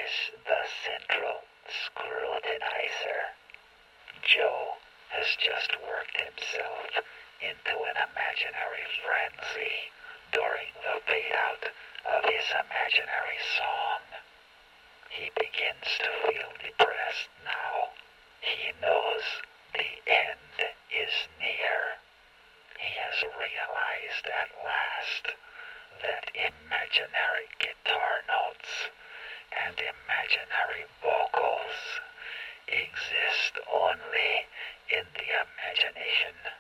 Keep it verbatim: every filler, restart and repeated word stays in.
is the central scrutinizer. Joe has just worked himself into an imaginary frenzy during the fade-out of his imaginary song. He begins to feel depressed now. He knows the end is near. He has realized at last that imaginary guitar notes and imaginary vocals exist only in the imagination.